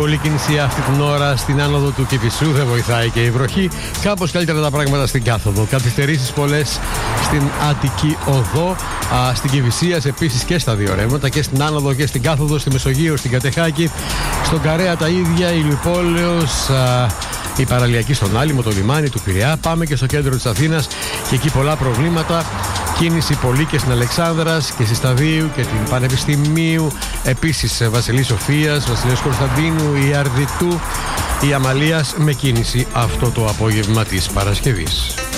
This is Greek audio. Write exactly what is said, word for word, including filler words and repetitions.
Πολύ κίνηση αυτή την ώρα στην άνοδο του Κηφισού, δεν βοηθάει και η βροχή. Κάπως καλύτερα τα πράγματα στην κάθοδο. Καθυστερήσεις πολλές στην Αττική Οδό, α, στην Κηφισίας επίσης και στα δύο ρεύματα, και στην άνοδο και στην κάθοδο, στη Μεσογείο, στην Κατεχάκη, στον Καρέα τα ίδια, η Ηλιουπόλεως, α, η παραλιακή στον Άλυμο, το λιμάνι του Πειραιά. Πάμε και στο κέντρο της Αθήνας και εκεί πολλά προβλήματα. Κίνηση πολύ και στην Αλεξάνδρας και στη Σταδίου και την Πανεπιστημίου. Επίσης Βασιλής Σοφίας, Βασιλέως Κωνσταντίνου, η Αρδιτού, η Αμαλίας με κίνηση αυτό το απόγευμα της Παρασκευής.